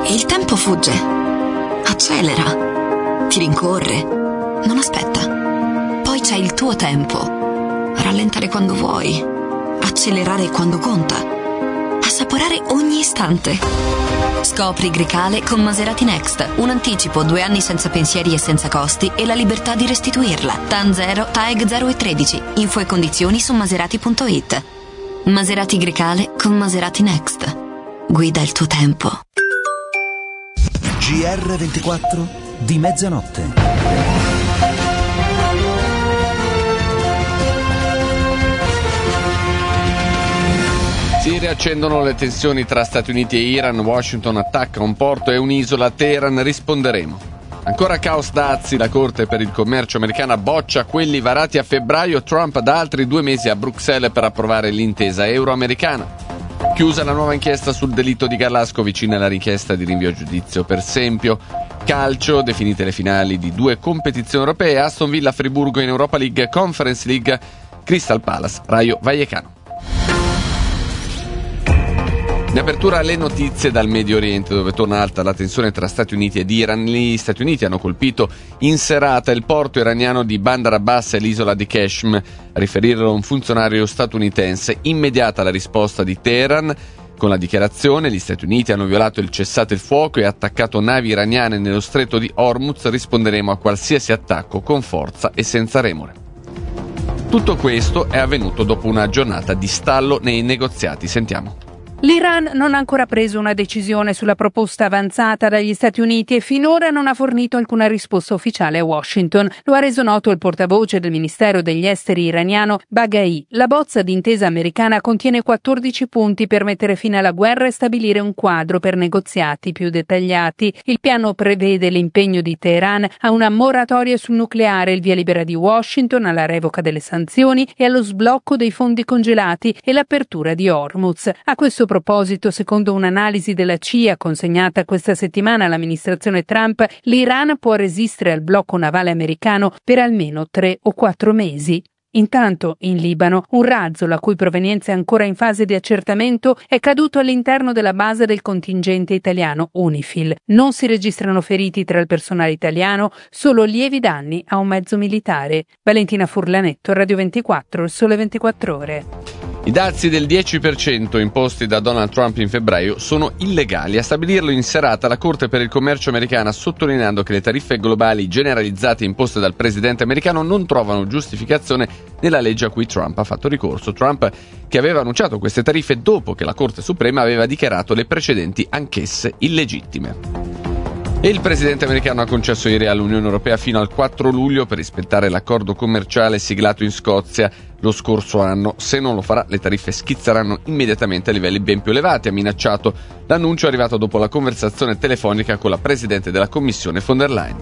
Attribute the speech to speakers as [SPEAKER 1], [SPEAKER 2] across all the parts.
[SPEAKER 1] E il tempo fugge, accelera, ti rincorre, non aspetta. Poi c'è il tuo tempo. Rallentare quando vuoi, accelerare quando conta, assaporare ogni istante. Scopri Grecale con Maserati Next. Un anticipo, 2 anni senza pensieri e senza costi e la libertà di restituirla. TAN 0, TAEG 0 e 13. Info e condizioni su maserati.it. Maserati Grecale con Maserati Next. Guida il tuo tempo.
[SPEAKER 2] GR24 di mezzanotte.
[SPEAKER 3] Si riaccendono le tensioni tra Stati Uniti e Iran. Washington attacca un porto e un'isola. Teheran risponderemo. Ancora caos dazi. La Corte per il commercio americana boccia quelli varati a febbraio. Trump da altri 2 mesi a Bruxelles per approvare l'intesa euro-americana. Chiusa la nuova inchiesta sul delitto di Garlasco, vicina alla richiesta di rinvio a giudizio per Sempio. Calcio, definite le finali di 2 competizioni europee. Aston Villa Friburgo in Europa League, Conference League, Crystal Palace Rayo Vallecano. In apertura le notizie dal Medio Oriente, dove torna alta la tensione tra Stati Uniti ed Iran. Gli Stati Uniti hanno colpito in serata il porto iraniano di Bandar Abbas e l'isola di Qeshm, a riferirlo un funzionario statunitense. Immediata la risposta di Teheran. Con la dichiarazione, gli Stati Uniti hanno violato il cessate il fuoco e attaccato navi iraniane nello stretto di Hormuz. Risponderemo a qualsiasi attacco con forza e senza remore. Tutto questo è avvenuto dopo una giornata di stallo nei negoziati. Sentiamo.
[SPEAKER 4] L'Iran non ha ancora preso una decisione sulla proposta avanzata dagli Stati Uniti e finora non ha fornito alcuna risposta ufficiale a Washington. Lo ha reso noto il portavoce del Ministero degli Esteri iraniano Baghai. La bozza d'intesa americana contiene 14 punti per mettere fine alla guerra e stabilire un quadro per negoziati più dettagliati. Il piano prevede l'impegno di Teheran a una moratoria sul nucleare, il via libera di Washington alla revoca delle sanzioni e allo sblocco dei fondi congelati e l'apertura di Hormuz. A questo proposito, secondo un'analisi della CIA consegnata questa settimana all'amministrazione Trump, l'Iran può resistere al blocco navale americano per almeno 3 o 4 mesi. Intanto, in Libano, un razzo, la cui provenienza è ancora in fase di accertamento, è caduto all'interno della base del contingente italiano UNIFIL. Non si registrano feriti tra il personale italiano, solo lievi danni a un mezzo militare. Valentina Furlanetto, Radio 24, Il Sole 24 Ore.
[SPEAKER 3] I dazi del 10% imposti da Donald Trump in febbraio sono illegali. A stabilirlo in serata la Corte per il commercio americana, sottolineando che le tariffe globali generalizzate imposte dal presidente americano non trovano giustificazione nella legge a cui Trump ha fatto ricorso. Trump, che aveva annunciato queste tariffe dopo che la Corte Suprema aveva dichiarato le precedenti anch'esse illegittime. E il presidente americano ha concesso ieri all'Unione Europea fino al 4 luglio per rispettare l'accordo commerciale siglato in Scozia lo scorso anno. Se non lo farà, le tariffe schizzeranno immediatamente a livelli ben più elevati, ha minacciato. L'annuncio è arrivato dopo la conversazione telefonica con la presidente della Commissione von der Leyen.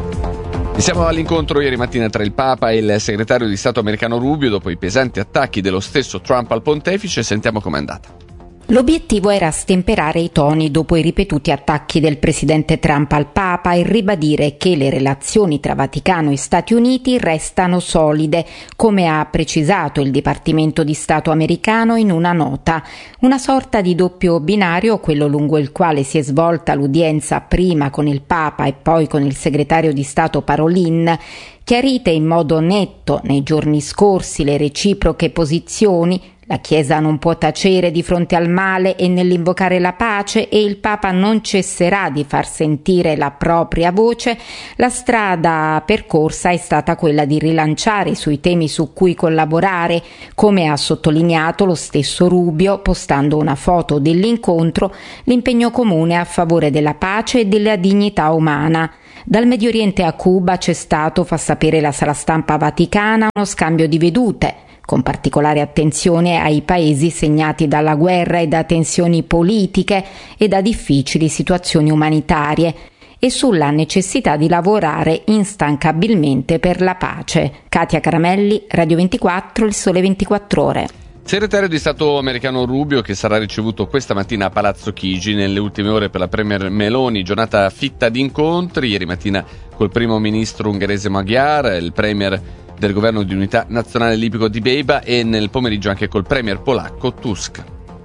[SPEAKER 3] E siamo all'incontro ieri mattina tra il Papa e il segretario di Stato americano Rubio dopo i pesanti attacchi dello stesso Trump al pontefice. Sentiamo com'è andata.
[SPEAKER 5] L'obiettivo era stemperare i toni dopo i ripetuti attacchi del presidente Trump al Papa e ribadire che le relazioni tra Vaticano e Stati Uniti restano solide, come ha precisato il Dipartimento di Stato americano in una nota. Una sorta di doppio binario, quello lungo il quale si è svolta l'udienza prima con il Papa e poi con il segretario di Stato Parolin, chiarite in modo netto nei giorni scorsi le reciproche posizioni. La Chiesa non può tacere di fronte al male e nell'invocare la pace e il Papa non cesserà di far sentire la propria voce. La strada percorsa è stata quella di rilanciare sui temi su cui collaborare, come ha sottolineato lo stesso Rubio postando una foto dell'incontro, l'impegno comune a favore della pace e della dignità umana. Dal Medio Oriente a Cuba c'è stato, fa sapere la sala stampa vaticana, uno scambio di vedute, con particolare attenzione ai paesi segnati dalla guerra e da tensioni politiche e da difficili situazioni umanitarie, e sulla necessità di lavorare instancabilmente per la pace. Katia Caramelli, Radio 24, Il Sole 24 Ore.
[SPEAKER 3] Segretario di Stato americano Rubio, che sarà ricevuto questa mattina a Palazzo Chigi. Nelle ultime ore per la premier Meloni, giornata fitta di incontri. Ieri mattina col primo ministro ungherese Magyar, il premier del governo di unità nazionale libico Dibeiba, e nel pomeriggio anche col premier polacco Tusk.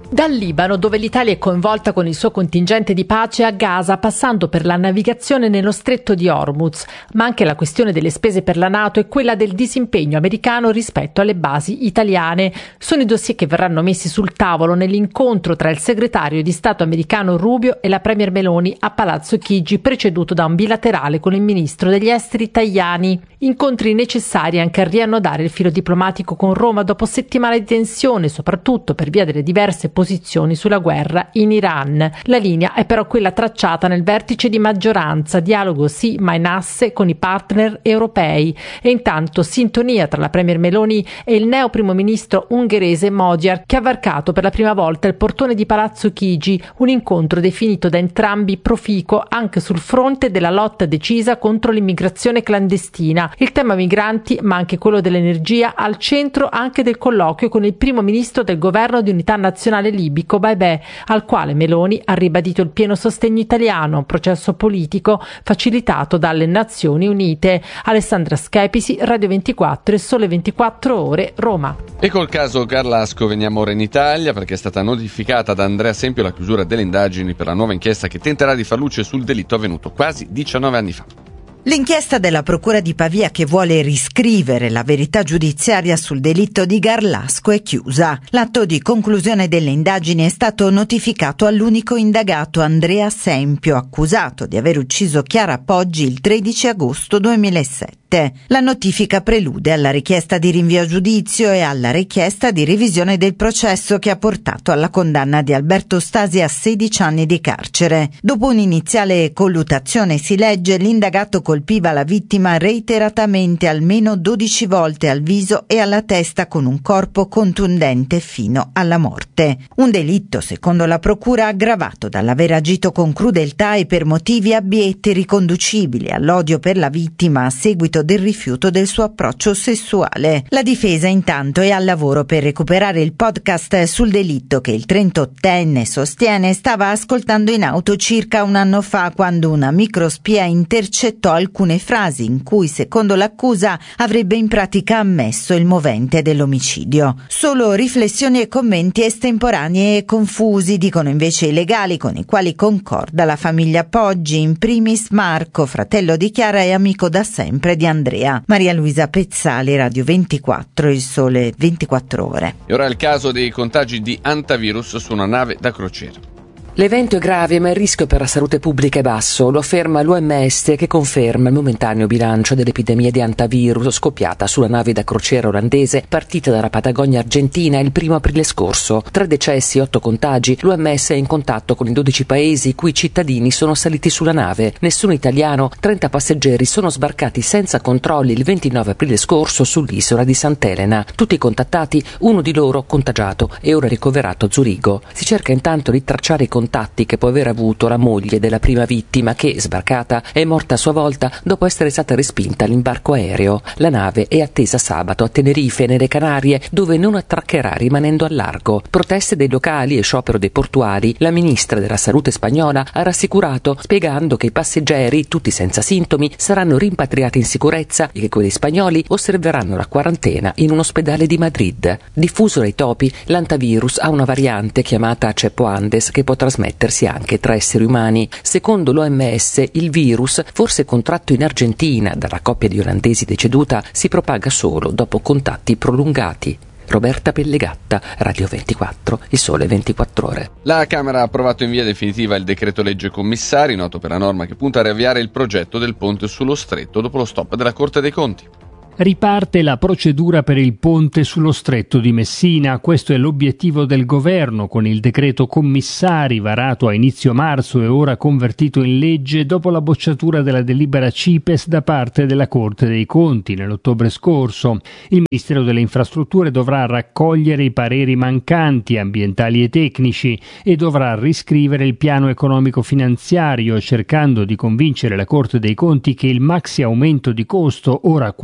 [SPEAKER 6] Dal Libano, dove l'Italia è coinvolta con il suo contingente di pace, a Gaza, passando per la navigazione nello stretto di Hormuz, ma anche la questione delle spese per la NATO e quella del disimpegno americano rispetto alle basi italiane. Sono i dossier che verranno messi sul tavolo nell'incontro tra il segretario di Stato americano Rubio e la premier Meloni a Palazzo Chigi, preceduto da un bilaterale con il ministro degli esteri Tajani. Incontri necessari anche a riannodare il filo diplomatico con Roma dopo settimane di tensione, soprattutto per via delle diverse posizioni sulla guerra in Iran. La linea è però quella tracciata nel vertice di maggioranza, dialogo sì ma in asse con i partner europei, e intanto sintonia tra la premier Meloni e il neo primo ministro ungherese Magyar, che ha varcato per la prima volta il portone di Palazzo Chigi, un incontro definito da entrambi proficuo anche sul fronte della lotta decisa contro l'immigrazione clandestina. Il tema migranti, ma anche quello dell'energia, al centro anche del colloquio con il primo ministro del governo di unità nazionale libico Baibè, al quale Meloni ha ribadito il pieno sostegno italiano, un processo politico facilitato dalle Nazioni Unite. Alessandra Schepisi, Radio 24 e Sole 24 Ore, Roma.
[SPEAKER 3] E col caso Garlasco veniamo ora in Italia, perché è stata notificata da Andrea Sempio la chiusura delle indagini per la nuova inchiesta che tenterà di far luce sul delitto avvenuto quasi 19 anni fa.
[SPEAKER 7] L'inchiesta della Procura di Pavia, che vuole riscrivere la verità giudiziaria sul delitto di Garlasco, è chiusa. L'atto di conclusione delle indagini è stato notificato all'unico indagato, Andrea Sempio, accusato di aver ucciso Chiara Poggi il 13 agosto 2007. La notifica prelude alla richiesta di rinvio a giudizio e alla richiesta di revisione del processo che ha portato alla condanna di Alberto Stasi a 16 anni di carcere. Dopo un'iniziale colluttazione, si legge, l'indagato colpiva la vittima reiteratamente almeno 12 volte al viso e alla testa con un corpo contundente fino alla morte. Un delitto, secondo la procura, aggravato dall'aver agito con crudeltà e per motivi abietti riconducibili all'odio per la vittima a seguito del rifiuto del suo approccio sessuale. La difesa intanto è al lavoro per recuperare il podcast sul delitto che il 38enne sostiene stava ascoltando in auto circa un anno fa, quando una microspia intercettò alcune frasi in cui, secondo l'accusa, avrebbe in pratica ammesso il movente dell'omicidio. Solo riflessioni e commenti estemporanei e confusi, dicono invece i legali con i quali concorda la famiglia Poggi, in primis Marco, fratello di Chiara e amico da sempre di Andrea. Maria Luisa Pezzali, Radio 24, Il Sole 24 Ore.
[SPEAKER 3] E ora il caso dei contagi di antivirus su una nave da crociera.
[SPEAKER 8] L'evento è grave, ma il rischio per la salute pubblica è basso, lo afferma l'OMS, che conferma il momentaneo bilancio dell'epidemia di antivirus scoppiata sulla nave da crociera olandese partita dalla Patagonia argentina il 1 aprile scorso. 3 decessi, 8 contagi. L'OMS è in contatto con i 12 paesi i cui cittadini sono saliti sulla nave. Nessun italiano, 30 passeggeri sono sbarcati senza controlli il 29 aprile scorso sull'isola di Sant'Elena. Tutti contattati, uno di loro contagiato e ora ricoverato a Zurigo. Si cerca intanto di tracciare i contatti che può aver avuto la moglie della prima vittima, che, sbarcata, è morta a sua volta dopo essere stata respinta all'imbarco aereo. La nave è attesa sabato a Tenerife, nelle Canarie, dove non attraccherà rimanendo al largo. Proteste dei locali e sciopero dei portuali. La ministra della Salute spagnola ha rassicurato, spiegando che i passeggeri, tutti senza sintomi, saranno rimpatriati in sicurezza e che quelli spagnoli osserveranno la quarantena in un ospedale di Madrid. Diffuso dai topi, l'antivirus ha una variante chiamata Ceppo Andes che può trasmettersi anche tra esseri umani. Secondo l'OMS, il virus, forse contratto in Argentina dalla coppia di olandesi deceduta, si propaga solo dopo contatti prolungati. Roberta Pellegatta, Radio 24, Il Sole 24 Ore.
[SPEAKER 3] La Camera ha approvato in via definitiva il decreto legge commissari, noto per la norma che punta a riavviare il progetto del ponte sullo stretto dopo lo stop della Corte dei Conti.
[SPEAKER 9] Riparte la procedura per il ponte sullo stretto di Messina. Questo è l'obiettivo del governo con il decreto commissari varato a inizio marzo e ora convertito in legge dopo la bocciatura della delibera CIPES da parte della Corte dei Conti nell'ottobre scorso. Il Ministero delle Infrastrutture dovrà raccogliere i pareri mancanti ambientali e tecnici e dovrà riscrivere il piano economico finanziario, cercando di convincere la Corte dei Conti che il maxi aumento di costo, ora 14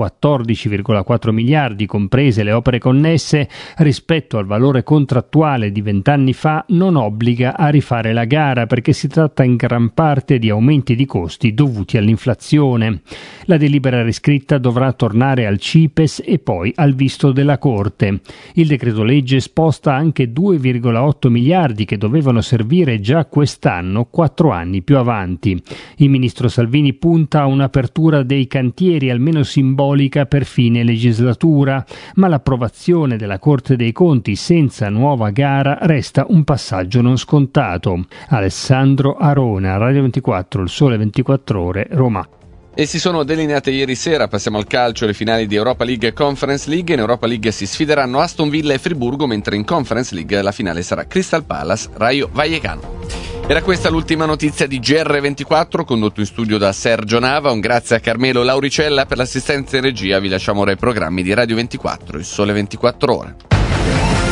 [SPEAKER 9] 14,4 miliardi, comprese le opere connesse, rispetto al valore contrattuale di 20 anni fa, non obbliga a rifare la gara perché si tratta in gran parte di aumenti di costi dovuti all'inflazione. La delibera riscritta dovrà tornare al CIPES e poi al visto della Corte. Il decreto legge sposta anche 2,8 miliardi che dovevano servire già quest'anno, 4 anni più avanti. Il ministro Salvini punta a un'apertura dei cantieri almeno simbolica per fine legislatura, ma l'approvazione della Corte dei Conti senza nuova gara resta un passaggio non scontato. Alessandro Arona, Radio 24, Il Sole 24 Ore, Roma.
[SPEAKER 3] E si sono delineate ieri sera, passiamo al calcio, le finali di Europa League e Conference League. In Europa League si sfideranno Aston Villa e Friburgo, mentre in Conference League la finale sarà Crystal Palace, Rayo Vallecano. Era questa l'ultima notizia di GR24, condotto in studio da Sergio Nava. Un grazie a Carmelo Lauricella per l'assistenza in regia. Vi lasciamo ora ai programmi di Radio 24, Il Sole 24 Ore.